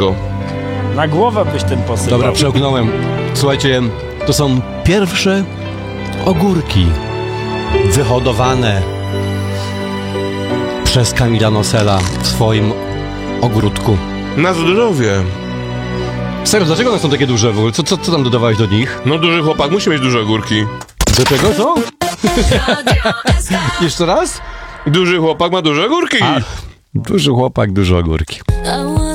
wszystko. Na głowę byś tym posypał. Dobra, przełknąłem. Słuchajcie, to są pierwsze ogórki wyhodowane przez Kamila Nosela w swoim ogródku. Na zdrowie. Serio, dlaczego one są takie duże w ogóle? Co tam dodawałeś do nich? No duży chłopak musi mieć duże ogórki. Do czego, co? Jeszcze raz? Duży chłopak ma duże ogórki. Duży chłopak, duże ogórki.